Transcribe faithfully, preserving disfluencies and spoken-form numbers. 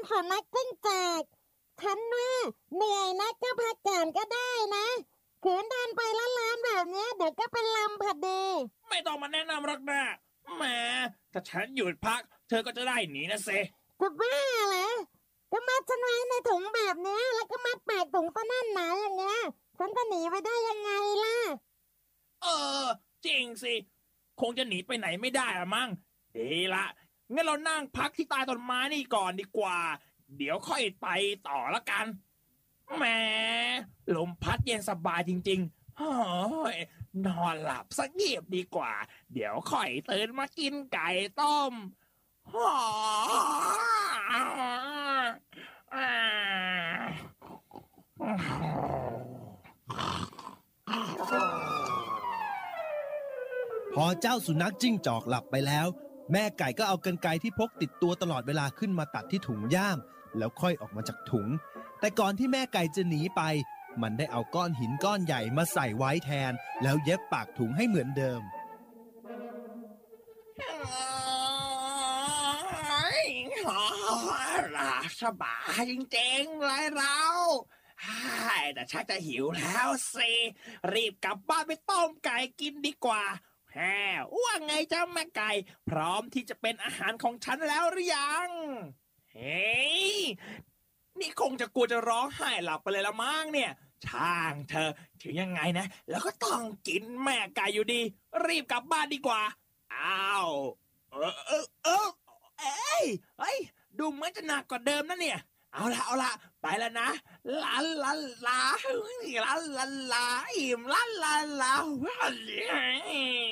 สุนัขจิ้งจอกฉันว่าเหนื่อยนะก็พักก่อนก็ได้นะขืนเดินไปล้านๆแบบนี้เดี๋ยวก็เป็นลมพอดีไม่ต้องมาแนะนำหรอกนะแหมถ้าฉันหยุดพักเธอก็จะได้หนีนะเซจะบ้าเหรอก็มัดฉันไว้ในถุงแบบนี้แล้วก็มัดปากถุงซะแน่นหนาอย่างเงี้ยฉันจะหนีไปได้ยังไงล่ะเออจริงสิคงจะหนีไปไหนไม่ได้ละมั้งดีละงั้นเรานั่งพักที่ใต้ต้นไม้นี่ก่อนดีกว่าเดี๋ยวค่อยไปต่อละกันแหมลมพัดเย็นสบายจริงๆเฮ้ยนอนหลับสักเงียบดีกว่าเดี๋ยวค่อยตื่นมากินไก่ต้มฮ่าพอเจ้าสุนัขจิ้งจอกหลับไปแล้วแม่ไก่ก็เอากรรไกรที่พกติดตัวตลอดเวลาขึ้นมาตัดที่ถุงย่ามแล้วค่อยออกมาจากถุงแต่ก่อนที่แม่ไก่จะหนีไปมันได้เอาก้อนหินก้อนใหญ่มาใส่ไว้แทนแล้วเย็บปากถุงให้เหมือนเดิมหลับสบายจริงๆเลยเราแต่ชักจะหิวแล้วสิรีบกลับบ้านไปต้มไก่กินดีกว่าแฮว่าไงจ้าแม่ไก่พร้อมที่จะเป็นอาหารของฉันแล้วหรือยังเฮ้ยนี่คงจะกลัวจะร้องไห้หลับไปเลยละมั้งเนี่ยช่างเธอถึงยังไงนะแล้วก็ต้องกินแม่ไก่อยู่ดีรีบกลับบ้านดีกว่าอ้าวเออเออเออเอ้ยเฮ้ยดูเหมือนจะหนักกว่าเดิมนะเนี่ยเอาละเอาละไปแล้วนะลาลาลาลาลาลาอิ่มลาลาลา